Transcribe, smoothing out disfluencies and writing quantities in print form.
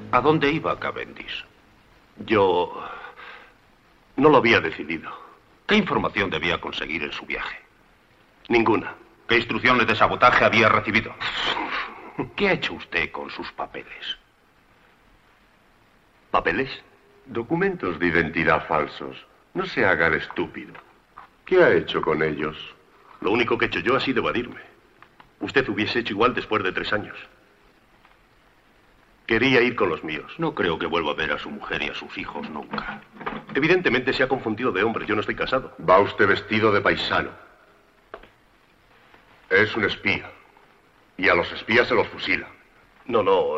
¿A dónde iba Cavendish? Yo no lo había decidido. ¿Qué información debía conseguir en su viaje? Ninguna. ¿Qué instrucciones de sabotaje había recibido? ¿Qué ha hecho usted con sus papeles? ¿Papeles? Documentos de identidad falsos. No se haga el estúpido. ¿Qué ha hecho con ellos? Lo único que he hecho yo ha sido evadirme. Usted hubiese hecho igual después de 3 años. Quería ir con los míos. No creo que vuelva a ver a su mujer y a sus hijos nunca. Evidentemente se ha confundido de hombre. Yo no estoy casado. Va usted vestido de paisano. Es un espía. Y a los espías se los fusila. No,